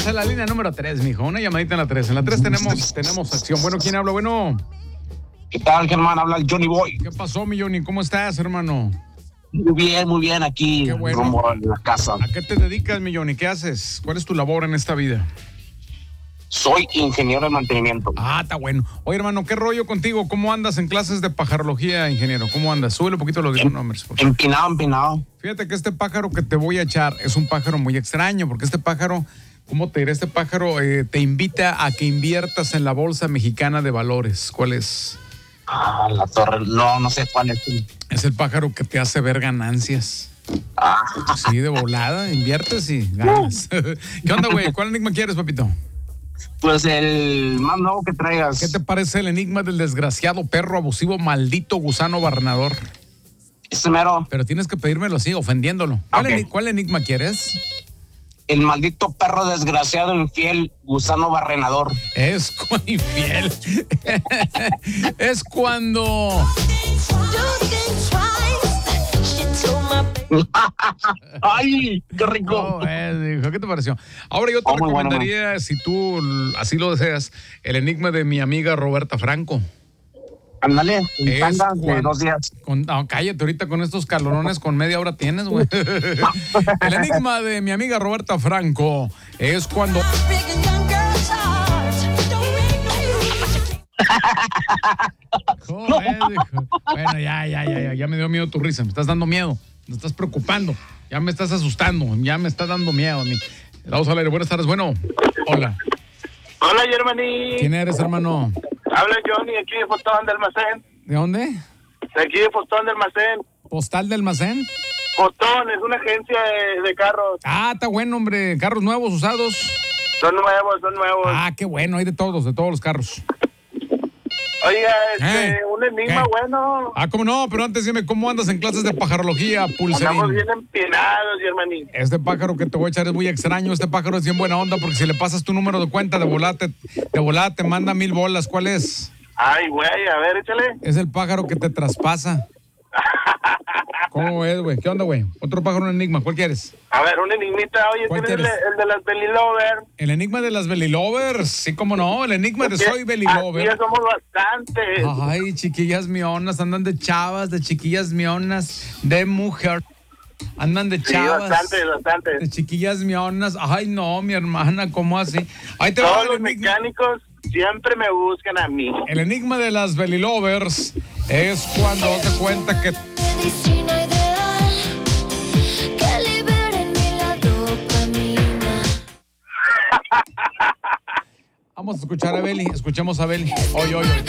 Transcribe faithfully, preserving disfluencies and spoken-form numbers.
Vamos a la línea número tres, mijo. Una llamadita en la tres. En la tres tenemos, tenemos acción. Bueno, ¿quién habla? Bueno. ¿Qué tal, Germán? Habla el Johnny Boy. ¿Qué pasó, mi Johnny? ¿Cómo estás, hermano? Muy bien, muy bien, aquí Qué bueno. rumbo a la casa. ¿A qué te dedicas, mi Johnny? ¿Qué haces? ¿Cuál es tu labor en esta vida? Soy ingeniero de mantenimiento. Ah, está bueno. Oye, hermano, ¿qué rollo contigo? ¿Cómo andas en clases de pajarología, ingeniero? ¿Cómo andas? Súbele un poquito los Em, nombres. empinado, empinado. Fíjate que este pájaro que te voy a echar es un pájaro muy extraño, porque este pájaro, ¿cómo te diré? Este pájaro eh, te invita a que inviertas en la Bolsa Mexicana de Valores. ¿Cuál es? Ah, la torre. No, no sé cuál es. Es el pájaro que te hace ver ganancias. Ah, Sí, de volada, inviertes y ganas. ¿Qué onda, güey? ¿Cuál enigma quieres, papito? pues el más nuevo que traigas. ¿Qué te parece el enigma del desgraciado perro abusivo maldito gusano barrenador? Ese mero. Pero tienes que pedírmelo así, ofendiéndolo. ¿Cuál, Ok. eni- cuál enigma quieres? El maldito perro desgraciado, infiel, gusano barrenador. Es cu- infiel. Es cuando... ¡Ay, qué rico! No, eh, dijo, ¿qué te pareció? Ahora yo te Oh, muy bueno, recomendaría, si tú l- así lo deseas, el enigma de mi amiga Roberta Franco. Ándale, Es en tanda de cuando- dos días. Con, no, cállate, ahorita con estos calorones con media hora tienes, güey. El enigma de mi amiga Roberta Franco es cuando... Joder, dijo. Bueno, ya, ya, ya, ya, ya me dio miedo tu risa, me estás dando miedo, me estás preocupando, ya me estás asustando, ya me está dando miedo a mí. Vamos al aire, buenas tardes, bueno, hola. Hola, Germany. ¿Quién eres, hermano? Habla Johnny, aquí de Postón de Almacén. ¿De dónde? De aquí de Postón de Almacén. ¿Postal de almacén? Postón es una agencia de, de carros. Ah, está bueno, hombre, carros nuevos, usados. Son nuevos, son nuevos. Ah, qué bueno, hay de todos, de todos los carros. Oiga, este, ¿Eh? un enigma ¿Qué? bueno. Ah, ¿cómo no? Pero antes dime, ¿cómo andas en clases de pajarología, Andamos pulserín? bien empinados, Germany. Este pájaro que te voy a echar es muy extraño. Este pájaro es bien buena onda porque si le pasas tu número de cuenta de volada, te, de volada te manda mil bolas. ¿Cuál es? Ay, güey, a ver, échale. Es el pájaro que te traspasa. ¿Cómo es, güey? ¿Qué onda, güey? Otro pájaro, un enigma. ¿Cuál quieres? A ver, un enigmita. Oye, ¿Cuál ¿tienes el, quieres? el de las Belly Lover? El enigma de las Belly Lovers. Sí, cómo no. El enigma de soy Belly Aquí Lover. ya somos bastantes. Ay, chiquillas mionas. Andan de chavas, de chiquillas mionas, de mujer. Andan de Sí, chavas. bastantes, De bastantes. chiquillas mionas. Ay, no, mi hermana, ¿cómo así? Ahí te va Todos el los enigma. mecánicos siempre me buscan a mí. El enigma de las Belly Lovers es cuando te cuenta que Medicina ideal que libere en mí la dopamina. vamos a escuchar a Beli, escuchemos a Beli. Oye, oye, oye.